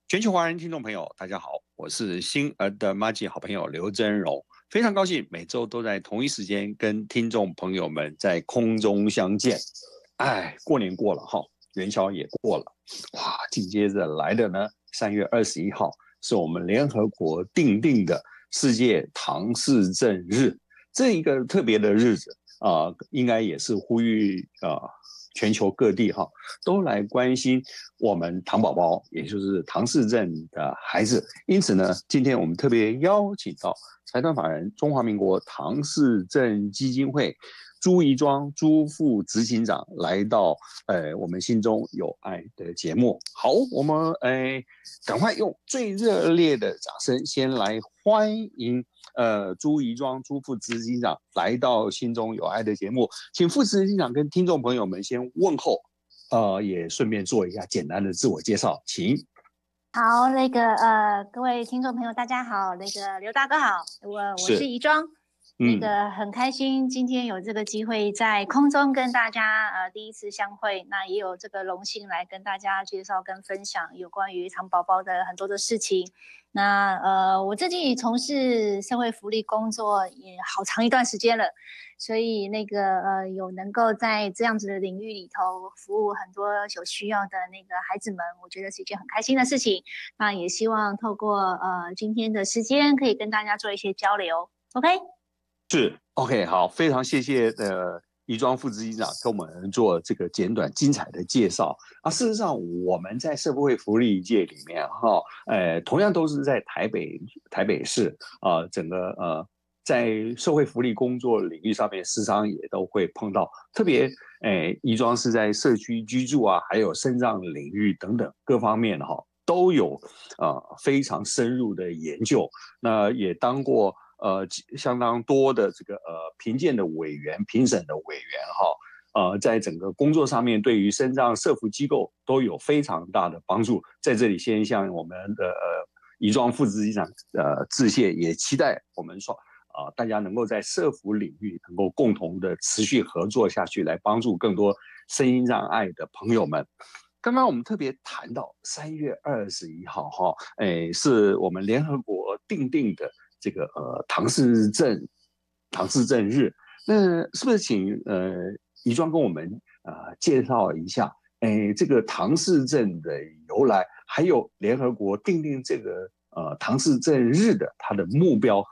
全球华人听众朋友，大家好，我是星儿的妈吉好朋友刘真荣，非常高兴每周都在同一时间跟听众朋友们在空中相见。过年过了哈，元宵也过了，哇，紧接着来的呢，3月21号是我们联合国定的世界唐氏症日，这一个特别的日子应该也是呼吁全球各地都来关心我们唐宝宝，也就是唐氏症的孩子。因此呢，今天我们特别邀请到财团法人中华民国唐氏症基金会朱宜庄朱副执行长来到我们心中有爱的节目。好，我们赶快用最热烈的掌声先来欢迎朱宜庄朱副执行长来到心中有爱的节目，请副执行长跟听众朋友们先問候，也顺便做一下简单的自我介绍，请。 好，各位听众朋友，大家好，刘大哥好，我是宜庄，很开心今天有这个机会在空中跟大家第一次相会，那也有这个荣幸来跟大家介绍跟分享有关于唐宝宝的很多的事情。那我自己从事社会福利工作也好长一段时间了，所以有能够在这样子的领域里头服务很多有需要的孩子们，我觉得是一件很开心的事情。那也希望透过今天的时间可以跟大家做一些交流。OK？ 是 OK， 好，非常谢谢宜庄副执行长跟我们做这个简短精彩的介绍事实上，我们在社会福利界里面同样都是在台北市整个在社会福利工作领域上面，时常也都会碰到。特别宜庄是在社区居住还有身障领域等等各方面都有非常深入的研究。那也当过相当多的这个评鉴的委员、评审的委员在整个工作上面，对于身障社福机构都有非常大的帮助。在这里先向我们的宜庄副执行长致谢，也期待我们说大家能够在社福领域能够共同的持续合作下去，来帮助更多身心障碍的朋友们。刚刚我们特别谈到3月21号是我们联合国定的这个唐氏症日，那是不是请宜庄跟我们介绍一下这个唐氏症的由来，还有联合国定这个唐氏症日的它的目标